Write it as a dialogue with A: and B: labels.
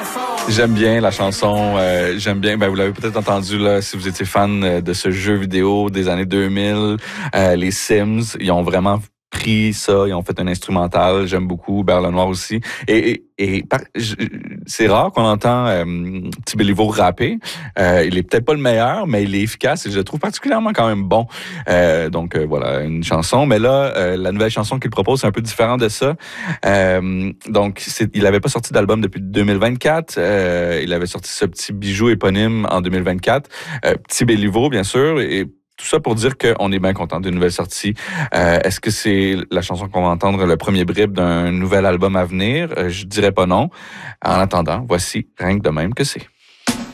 A: J'aime bien la chanson. J'aime bien. Ben, vous l'avez peut-être entendu là, si vous étiez fan de ce jeu vidéo des années 2000, les Sims. Ils ont vraiment pris ça, ils ont fait un instrumental. J'aime beaucoup Berle Noire aussi. C'est rare qu'on entend Petit Béliveau rapper. Il est peut-être pas le meilleur, mais il est efficace et je le trouve particulièrement quand même bon. Donc voilà, une chanson. Mais là, la nouvelle chanson qu'il propose, c'est un peu différent de ça. Il avait pas sorti d'album depuis 2024. Il avait sorti ce petit bijou éponyme en 2024. Petit Béliveau, bien sûr, et tout ça pour dire qu'on est bien content d'une nouvelle sortie. Est-ce que c'est la chanson qu'on va entendre, le premier bribe d'un nouvel album à venir? Je dirais pas non. En attendant, voici Rien que de même que c'est.